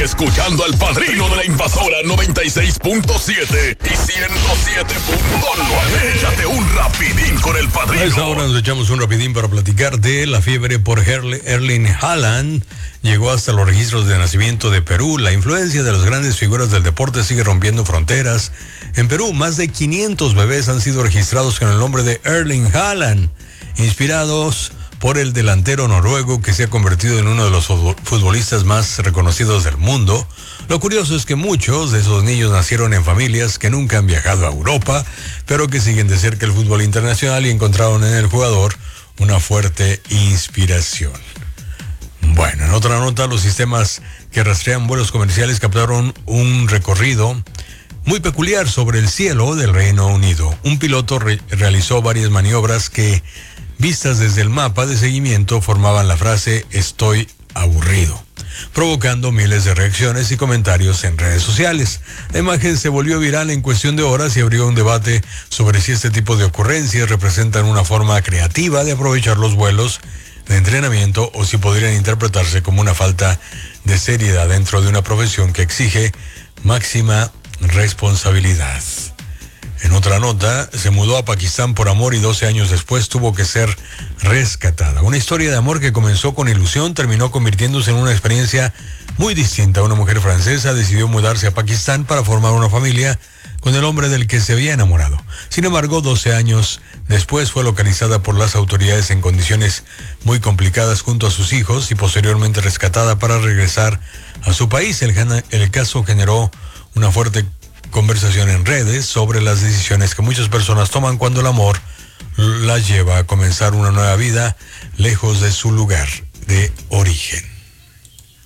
escuchando al Padrino de la Invasora 96.7 y 107.9. Échate un rapidín con el Padrino. A esta hora nos echamos un rapidín para platicar de la fiebre por Erling Haaland. Llegó hasta los registros de nacimiento de Perú. La influencia de las grandes figuras del deporte sigue rompiendo fronteras. En Perú, más de 500 bebés han sido registrados con el nombre de Erling Haaland, inspirados por el delantero noruego que se ha convertido en uno de los futbolistas más reconocidos del mundo. Lo curioso es que muchos de esos niños nacieron en familias que nunca han viajado a Europa, pero que siguen de cerca el fútbol internacional y encontraron en el jugador una fuerte inspiración. Bueno, en otra nota, los sistemas que rastrean vuelos comerciales captaron un recorrido muy peculiar sobre el cielo del Reino Unido. Un piloto realizó varias maniobras que, vistas desde el mapa de seguimiento, formaban la frase "estoy aburrido", provocando miles de reacciones y comentarios en redes sociales. La imagen se volvió viral en cuestión de horas y abrió un debate sobre si este tipo de ocurrencias representan una forma creativa de aprovechar los vuelos de entrenamiento o si podrían interpretarse como una falta de seriedad dentro de una profesión que exige máxima responsabilidad. En otra nota, se mudó a Pakistán por amor y 12 años después tuvo que ser rescatada. Una historia de amor que comenzó con ilusión terminó convirtiéndose en una experiencia muy distinta. Una mujer francesa decidió mudarse a Pakistán para formar una familia con el hombre del que se había enamorado. Sin embargo, 12 años después fue localizada por las autoridades en condiciones muy complicadas junto a sus hijos y posteriormente rescatada para regresar a su país. El caso generó una fuerte conversación en redes sobre las decisiones que muchas personas toman cuando el amor las lleva a comenzar una nueva vida lejos de su lugar de origen.